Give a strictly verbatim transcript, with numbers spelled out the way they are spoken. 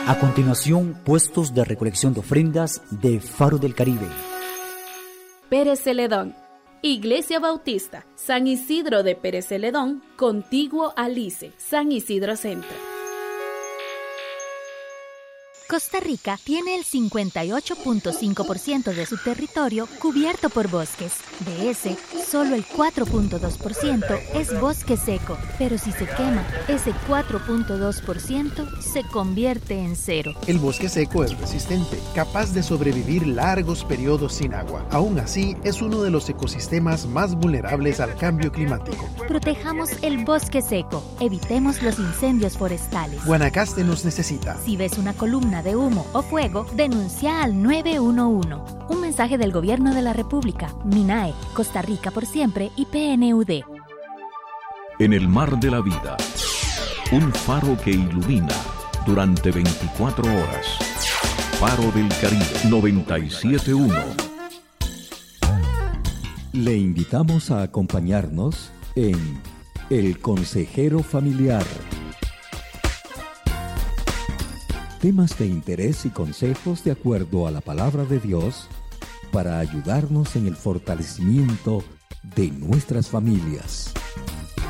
A continuación, puestos de recolección de ofrendas de Faro del Caribe. Pérez Celedón, Iglesia Bautista, San Isidro de Pérez Celedón, contiguo a Lice, San Isidro Centro. Costa Rica tiene el cincuenta y ocho punto cinco por ciento de su territorio cubierto por bosques. De ese, solo el cuatro punto dos por ciento es bosque seco, pero si se quema, ese cuatro punto dos por ciento se convierte en cero. El bosque seco es resistente, capaz de sobrevivir largos periodos sin agua. Aún así, es uno de los ecosistemas más vulnerables al cambio climático. Protejamos el bosque seco, evitemos los incendios forestales. Guanacaste nos necesita. Si ves una columna de humo o fuego, denuncia al nueve uno uno. Un mensaje del Gobierno de la República, MINAE, Costa Rica por Siempre y P N U D. En el mar de la vida, un faro que ilumina durante veinticuatro horas. Faro del Caribe noventa y siete punto uno. Le invitamos a acompañarnos en El Consejero Familiar. Temas de interés y consejos de acuerdo a la palabra de Dios para ayudarnos en el fortalecimiento de nuestras familias.